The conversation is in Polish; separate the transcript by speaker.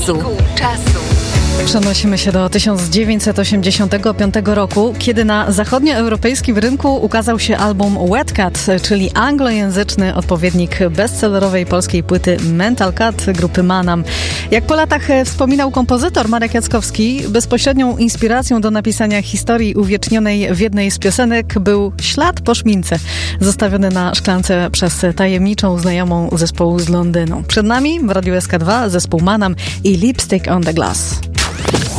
Speaker 1: Przenosimy się do 1985 roku, kiedy na zachodnioeuropejskim rynku ukazał się album Wet Cat, czyli anglojęzyczny odpowiednik bestsellerowej polskiej płyty Mental Cat grupy Manam. Jak po latach wspominał kompozytor Marek Jackowski, bezpośrednią inspiracją do napisania historii uwiecznionej w jednej z piosenek był ślad po szmince, zostawiony na szklance przez tajemniczą znajomą zespołu z Londynu. Przed nami w Radiu SK2 zespół Manam i Lipstick on the Glass.